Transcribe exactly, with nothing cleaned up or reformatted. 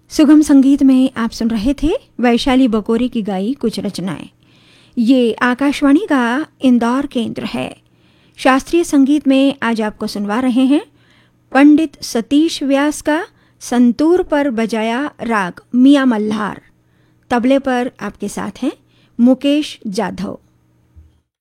सुगम संगीत में आप सुन रहे थे वैशाली बकोरी की गाई कुछ रचनाएं। ये आकाशवाणी का इंदौर केंद्र है। शास्त्रीय संगीत में आज आपको सुनवा रहे हैं पंडित सतीश व्यास का संतूर पर बजाया राग मियां मल्हार। तबले पर आपके साथ हैं मुकेश जाधव।